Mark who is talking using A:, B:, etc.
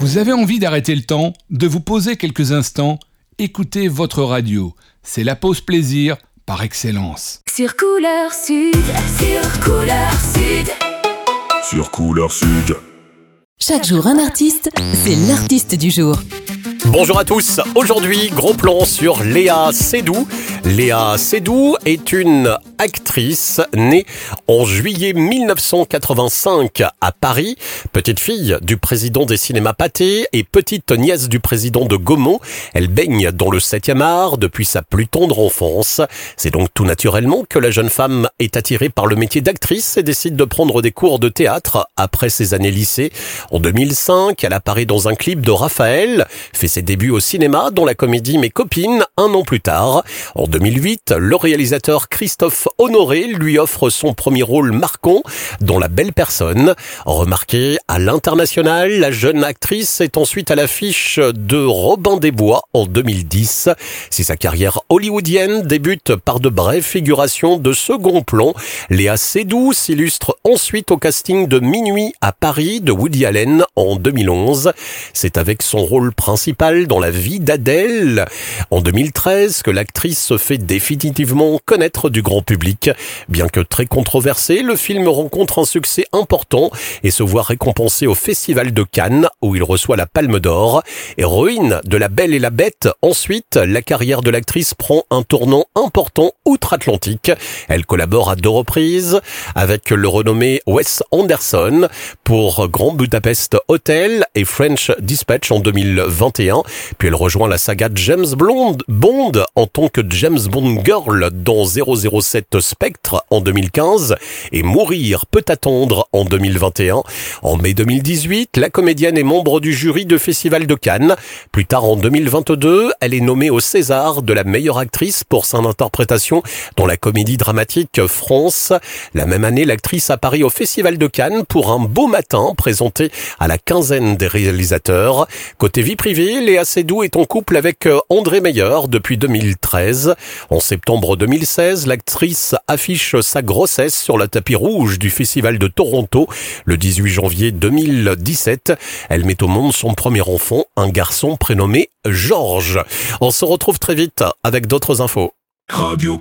A: Vous avez envie d'arrêter le temps, de vous poser quelques instants, écoutez votre radio. C'est la pause plaisir par excellence.
B: Sur Couleur Sud, sur Couleur Sud.
C: Sur Couleur Sud.
D: Chaque jour un artiste, c'est l'artiste du jour.
E: Bonjour à tous, aujourd'hui gros plan sur Léa Seydoux. Léa Seydoux est une actrice née en juillet 1985 à Paris, petite fille du président des cinémas Pathé et petite nièce du président de Gaumont. Elle baigne dans le 7e art depuis sa plus tendre enfance. C'est donc tout naturellement que la jeune femme est attirée par le métier d'actrice et décide de prendre des cours de théâtre après ses années lycée. En 2005, elle apparaît dans un clip de Raphaël, fait ses débuts au cinéma dans la comédie Mes copines un an plus tard. En 2008, le réalisateur Christophe Honoré lui offre son premier rôle marquant dans La Belle Personne. Remarquée à l'international, la jeune actrice est ensuite à l'affiche de Robin des Bois en 2010. Si sa carrière hollywoodienne débute par de brèves figurations de second plan, Léa Seydoux s'illustre ensuite au casting de Minuit à Paris de Woody Allen en 2011. C'est avec son rôle principal dans La vie d'Adèle en 2013 que l'actrice se fait définitivement connaître du grand public. Bien que très controversé, le film rencontre un succès important et se voit récompensé au Festival de Cannes où il reçoit la Palme d'Or. Héroïne de La Belle et la Bête, ensuite, la carrière de l'actrice prend un tournant important outre-Atlantique. Elle collabore à 2 reprises avec le renommé Wes Anderson pour Grand Budapest Hotel et French Dispatch en 2021. Puis elle rejoint la saga James Bond en tant que James Bond Girl dans 007 Spectre en 2015 et Mourir peut attendre en 2021. En mai 2018, la comédienne est membre du jury de Festival de Cannes. Plus tard en 2022, elle est nommée au César de la meilleure actrice pour son interprétation dans la comédie dramatique France. La même année, l'actrice apparaît au Festival de Cannes pour Un beau matin, présenté à la quinzaine des réalisateurs. Côté vie privée, Léa Seydoux est en couple avec André Meyer depuis 2013. En septembre 2016, l'actrice affiche sa grossesse sur le tapis rouge du Festival de Toronto. Le 18 janvier 2017, elle met au monde son premier enfant, un garçon prénommé Georges. On se retrouve très vite avec d'autres infos.
C: Radio